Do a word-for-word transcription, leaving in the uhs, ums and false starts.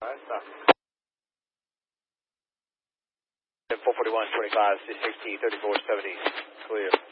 All right, stop. four forty-one, twenty-five, sixty, thirty-four, seventy, clear.